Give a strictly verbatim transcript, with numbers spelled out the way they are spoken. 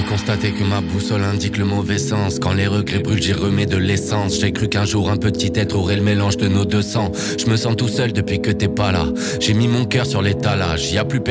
constater que ma boussole indique le mauvais sens. Quand les regrets brûlent, j'y remets de l'essence. J'ai cru qu'un jour un petit être aurait le mélange de nos deux sangs. Je me sens tout seul depuis que t'es pas là. J'ai mis mon cœur sur l'étalage, y a plus personne